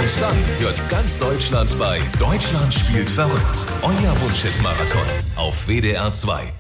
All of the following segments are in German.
Und dann hört's ganz Deutschland bei Deutschland spielt verrückt. Euer Wunschhit-Marathon auf WDR 2.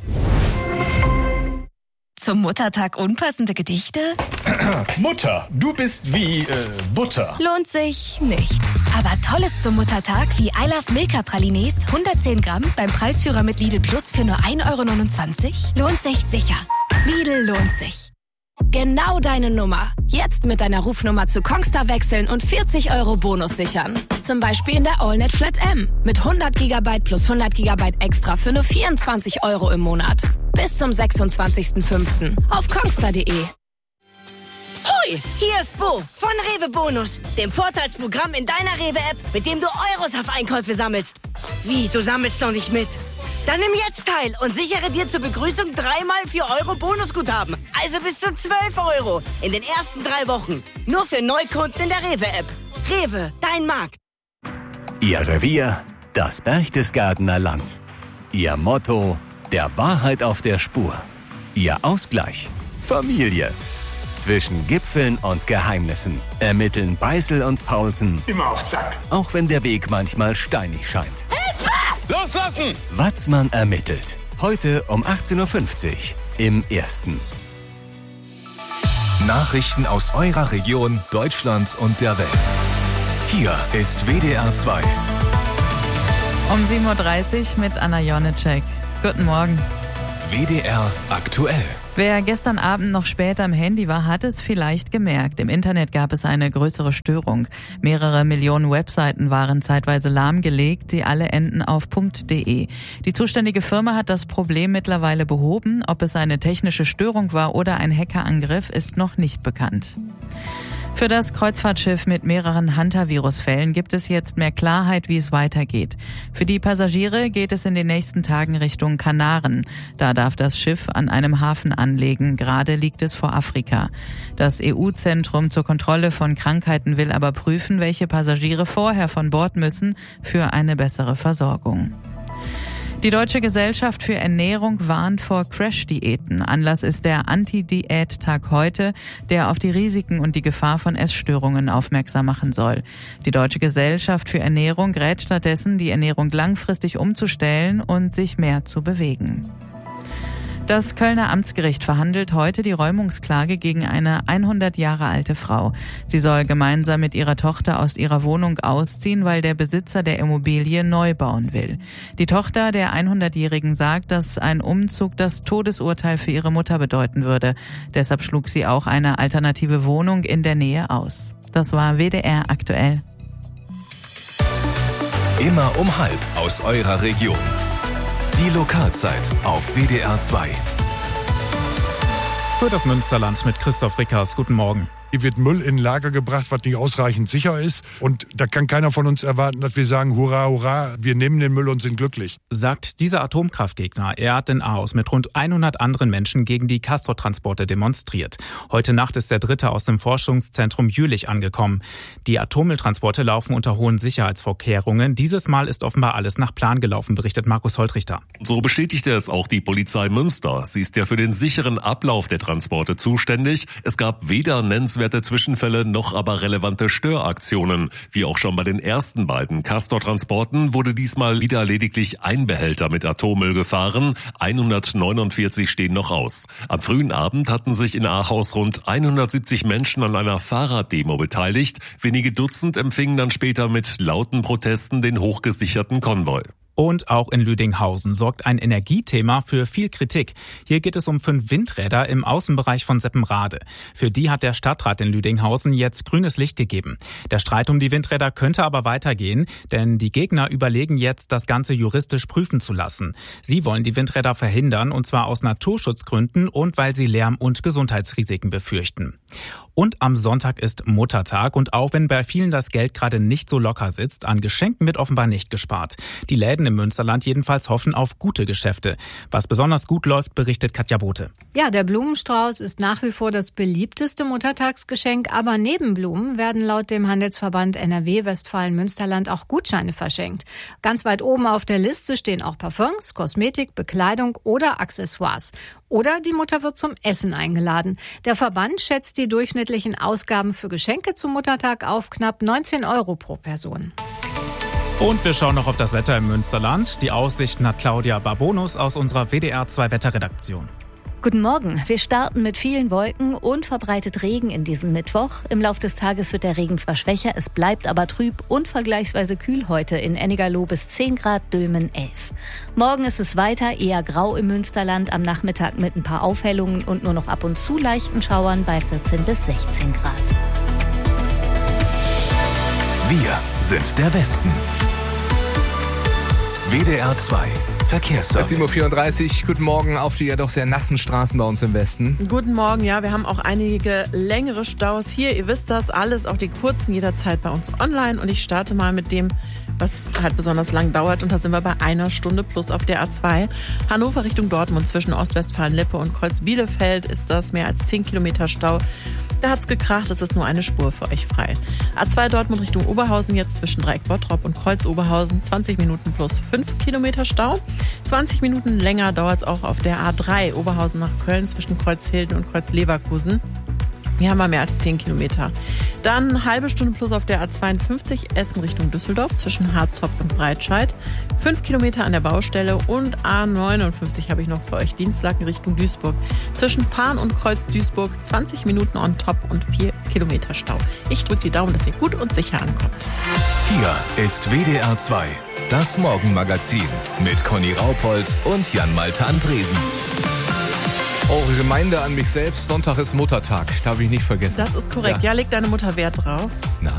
Zum Muttertag unpassende Gedichte? Mutter, du bist wie Butter. Lohnt sich nicht. Aber Tolles zum Muttertag wie I Love Milka Pralines 110 Gramm beim Preisführer mit Lidl Plus für nur 1,29 € lohnt sich sicher. Lidl lohnt sich. Genau deine Nummer. Jetzt mit deiner Rufnummer zu Kongstar wechseln und 40 € Bonus sichern. Zum Beispiel in der AllNet Flat M. Mit 100 GB plus 100 GB extra für nur 24 € im Monat. Bis zum 26.05. auf kongstar.de. Hoi, hier ist Bo von Rewe Bonus, dem Vorteilsprogramm in deiner Rewe-App, mit dem du Euros auf Einkäufe sammelst. Wie, du sammelst noch nicht mit? Dann nimm jetzt teil und sichere dir zur Begrüßung 3x 4 € Bonusguthaben. Also bis zu 12 € in den ersten 3 Wochen. Nur für Neukunden in der Rewe-App. Rewe, dein Markt. Ihr Revier, das Berchtesgadener Land. Ihr Motto, der Wahrheit auf der Spur. Ihr Ausgleich, Familie. Zwischen Gipfeln und Geheimnissen ermitteln Beißel und Paulsen. Immer auf Zack. Auch wenn der Weg manchmal steinig scheint. Hilfe! Loslassen! Watzmann ermittelt. Heute um 18.50 Uhr im Ersten. Nachrichten aus eurer Region, Deutschland und der Welt. Hier ist WDR 2. Um 7.30 Uhr mit Anna Jonitschek. Guten Morgen. WDR aktuell. Wer gestern Abend noch später am Handy war, hat es vielleicht gemerkt. Im Internet gab es eine größere Störung. Mehrere Millionen Webseiten waren zeitweise lahmgelegt. Sie alle enden auf .de. Die zuständige Firma hat das Problem mittlerweile behoben. Ob es eine technische Störung war oder ein Hackerangriff, ist noch nicht bekannt. Für das Kreuzfahrtschiff mit mehreren Hantavirus-Fällen gibt es jetzt mehr Klarheit, wie es weitergeht. Für die Passagiere geht es in den nächsten Tagen Richtung Kanaren. Da darf das Schiff an einem Hafen anlegen. Gerade liegt es vor Afrika. Das EU-Zentrum zur Kontrolle von Krankheiten will aber prüfen, welche Passagiere vorher von Bord müssen für eine bessere Versorgung. Die Deutsche Gesellschaft für Ernährung warnt vor Crash-Diäten. Anlass ist der Anti-Diät-Tag heute, der auf die Risiken und die Gefahr von Essstörungen aufmerksam machen soll. Die Deutsche Gesellschaft für Ernährung rät stattdessen, die Ernährung langfristig umzustellen und sich mehr zu bewegen. Das Kölner Amtsgericht verhandelt heute die Räumungsklage gegen eine 100 Jahre alte Frau. Sie soll gemeinsam mit ihrer Tochter aus ihrer Wohnung ausziehen, weil der Besitzer der Immobilie neu bauen will. Die Tochter der 100-Jährigen sagt, dass ein Umzug das Todesurteil für ihre Mutter bedeuten würde. Deshalb schlug sie auch eine alternative Wohnung in der Nähe aus. Das war WDR aktuell. Immer um 12:30 aus eurer Region. Die Lokalzeit auf WDR 2. Für das Münsterland mit Christoph Rickers. Guten Morgen. Hier wird Müll in ein Lager gebracht, was nicht ausreichend sicher ist. Und da kann keiner von uns erwarten, dass wir sagen, hurra, hurra, wir nehmen den Müll und sind glücklich. Sagt dieser Atomkraftgegner. Er hat in Ahaus mit rund 100 anderen Menschen gegen die Castortransporte demonstriert. Heute Nacht ist der Dritte aus dem Forschungszentrum Jülich angekommen. Die Atommülltransporte laufen unter hohen Sicherheitsvorkehrungen. Dieses Mal ist offenbar alles nach Plan gelaufen, berichtet Markus Holtrichter. So bestätigte es auch die Polizei Münster. Sie ist ja für den sicheren Ablauf der Transporte zuständig. Es gab weder nennenswerte Zwischenfälle noch aber relevante Störaktionen. Wie auch schon bei den ersten beiden Castor-Transporten wurde diesmal wieder lediglich ein Behälter mit Atommüll gefahren. 149 stehen noch aus. Am frühen Abend hatten sich in Ahaus rund 170 Menschen an einer Fahrraddemo beteiligt. Wenige Dutzend empfingen dann später mit lauten Protesten den hochgesicherten Konvoi. Und auch in Lüdinghausen sorgt ein Energiethema für viel Kritik. Hier geht es um 5 Windräder im Außenbereich von Seppenrade. Für die hat der Stadtrat in Lüdinghausen jetzt grünes Licht gegeben. Der Streit um die Windräder könnte aber weitergehen, denn die Gegner überlegen jetzt, das Ganze juristisch prüfen zu lassen. Sie wollen die Windräder verhindern, und zwar aus Naturschutzgründen und weil sie Lärm- und Gesundheitsrisiken befürchten. Und am Sonntag ist Muttertag, und auch wenn bei vielen das Geld gerade nicht so locker sitzt, an Geschenken wird offenbar nicht gespart. Die Läden im Münsterland jedenfalls hoffen auf gute Geschäfte. Was besonders gut läuft, berichtet Katja Bote. Ja, der Blumenstrauß ist nach wie vor das beliebteste Muttertagsgeschenk, aber neben Blumen werden laut dem Handelsverband NRW Westfalen-Münsterland auch Gutscheine verschenkt. Ganz weit oben auf der Liste stehen auch Parfums, Kosmetik, Bekleidung oder Accessoires. Oder die Mutter wird zum Essen eingeladen. Der Verband schätzt die durchschnittlichen Ausgaben für Geschenke zum Muttertag auf knapp 19 € pro Person. Und wir schauen noch auf das Wetter im Münsterland. Die Aussichten hat Claudia Barbonus aus unserer WDR 2 Wetterredaktion. Guten Morgen. Wir starten mit vielen Wolken und verbreitet Regen in diesem Mittwoch. Im Laufe des Tages wird der Regen zwar schwächer, es bleibt aber trüb und vergleichsweise kühl heute. In Ennigerloh bis 10 Grad, Dülmen 11. Morgen ist es weiter eher grau im Münsterland, am Nachmittag mit ein paar Aufhellungen und nur noch ab und zu leichten Schauern bei 14 bis 16 Grad. Wir sind der Westen. WDR 2 Verkehrsservice. 7.34 Uhr, guten Morgen auf die ja doch sehr nassen Straßen bei uns im Westen. Guten Morgen, ja, wir haben auch einige längere Staus hier. Ihr wisst das, alles, auch die kurzen, jederzeit bei uns online. Und ich starte mal mit dem, was halt besonders lang dauert. Und da sind wir bei 1 Stunde plus auf der A2. Hannover Richtung Dortmund zwischen Ostwestfalen-Lippe und Kreuz-Bielefeld ist das mehr als 10 Kilometer Stau. Da hat's gekracht, es ist nur eine Spur für euch frei. A2 Dortmund Richtung Oberhausen, jetzt zwischen Dreieck Bottrop und Kreuz Oberhausen, 20 Minuten plus 5 Kilometer Stau. 20 Minuten länger dauert's auch auf der A3 Oberhausen nach Köln zwischen Kreuz Hilden und Kreuz Leverkusen. Hier haben wir mehr als 10 Kilometer. Dann eine halbe Stunde plus auf der A52 Essen Richtung Düsseldorf zwischen Harzopf und Breitscheid. 5 Kilometer an der Baustelle und A59 habe ich noch für euch Dienstlaken Richtung Duisburg. Zwischen Fahren und Kreuz Duisburg 20 Minuten on top und 4 Kilometer Stau. Ich drücke die Daumen, dass ihr gut und sicher ankommt. Hier ist WDR 2, das Morgenmagazin mit Conny Raupold und Jan-Malte Andresen. Oh, Reminder an mich selbst, Sonntag ist Muttertag, darf ich nicht vergessen. Das ist korrekt. Ja, leg deine Mutter Wert drauf. Na,